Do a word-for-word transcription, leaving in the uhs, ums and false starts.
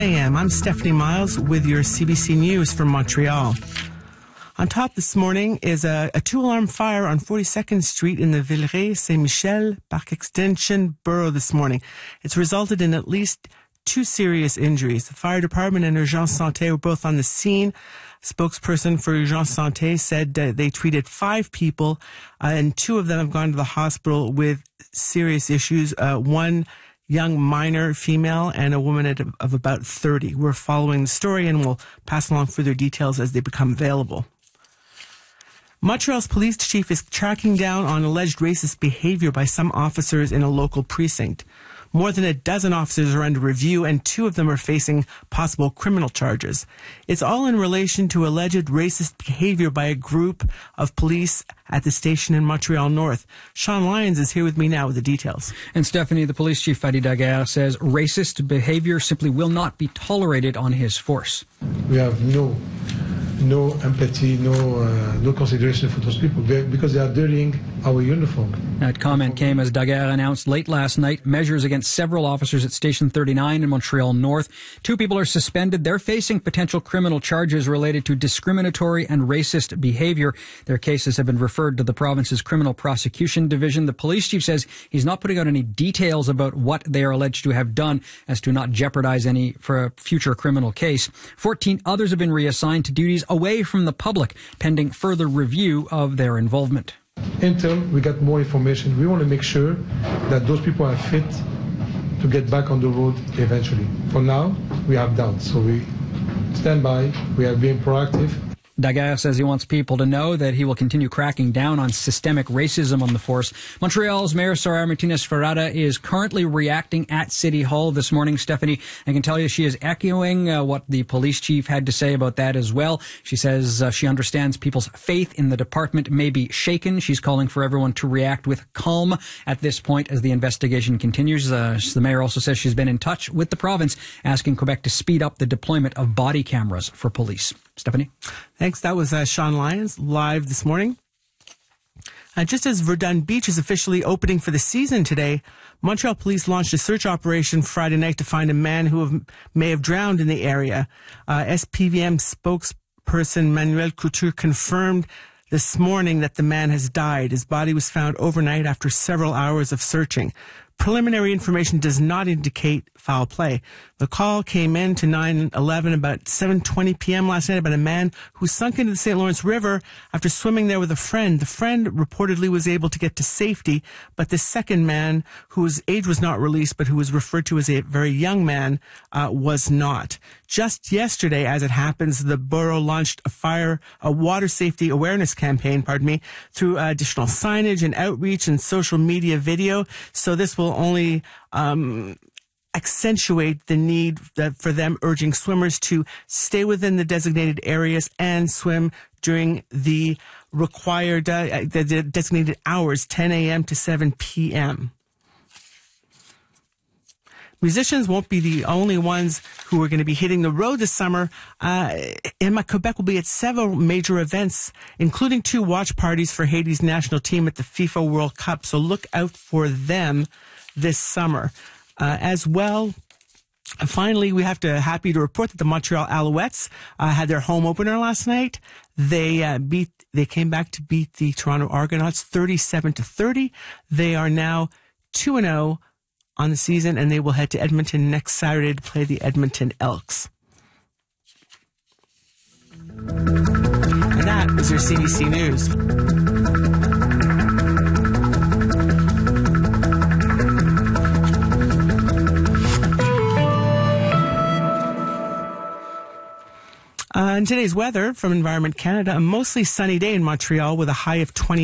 A M. I'm Stephanie Miles with your C B C News from Montreal. On top this morning is a, a two-alarm fire on forty-second Street in the Villeray-Saint-Michel Park Extension borough this morning. It's resulted in at least two serious injuries. The fire department and Urgence Santé were both on the scene. A spokesperson for Urgence Santé said uh, they treated five people, uh, and two of them have gone to the hospital with serious issues. Uh, one young minor female and a woman at, of about thirty. We're following the story and we'll pass along further details as they become available. Montreal's police chief is tracking down on alleged racist behavior by some officers in a local precinct. More than a dozen officers are under review, and two of them are facing possible criminal charges. It's all in relation to alleged racist behavior by a group of police at the station in Montreal North. Sean Lyons is here with me now with the details. And Stephanie, the police chief, Fadi Daguerre, says racist behavior simply will not be tolerated on his force. We have no no empathy, no uh, no consideration for those people because they are dirtying our uniform. That comment came as Daguerre announced late last night measures against several officers at Station thirty-nine in Montreal North. Two people are suspended. They're facing potential criminal charges related to discriminatory and racist behavior. Their cases have been referred to the province's Criminal Prosecution Division. The police chief says he's not putting out any details about what they are alleged to have done as to not jeopardize any for a future criminal case. Fourteen others have been reassigned to duties away from the public, pending further review of their involvement. Until we get more information, we want to make sure that those people are fit to get back on the road eventually. For now, we have doubts, so we stand by. We are being proactive. Daguerre says he wants people to know that he will continue cracking down on systemic racism on the force. Montreal's Mayor Sara Martinez-Ferrada is currently reacting at City Hall this morning. Stephanie, I can tell you she is echoing uh, what the police chief had to say about that as well. She says uh, she understands people's faith in the department may be shaken. She's calling for everyone to react with calm at this point as the investigation continues. Uh, the mayor also says she's been in touch with the province, asking Quebec to speed up the deployment of body cameras for police. Stephanie? Thanks. That was uh, Sean Lyons live this morning. Uh, just as Verdun Beach is officially opening for the season today, Montreal police launched a search operation Friday night to find a man who have, may have drowned in the area. Uh, S P V M spokesperson Manuel Couture confirmed this morning that the man has died. His body was found overnight after several hours of searching. Preliminary information does not indicate foul play. The call came in to nine eleven about seven twenty p.m. last night about a man who sunk into the Saint Lawrence River after swimming there with a friend. The friend reportedly was able to get to safety, but the second man, whose age was not released but who was referred to as a very young man, uh, was not. Just yesterday, as it happens, the borough launched a fire, a water safety awareness campaign, pardon me, through uh, additional signage and outreach and social media video. So this will only um, accentuate the need that for them urging swimmers to stay within the designated areas and swim during the required, uh, the, the designated hours, ten a.m. to seven p.m. Musicians won't be the only ones who are going to be hitting the road this summer. Uh, Emma Quebec will be at several major events, including two watch parties for Haiti's national team at the FIFA World Cup. So look out for them this summer. Uh, as well, finally, we have to happy to report that the Montreal Alouettes uh, had their home opener last night. They uh, beat, they came back to beat the Toronto Argonauts thirty-seven to thirty. They are now two and oh on the season, and they will head to Edmonton next Saturday to play the Edmonton Elks. And that is your C B C News. Uh, in today's weather from Environment Canada, a mostly sunny day in Montreal with a high of twenty.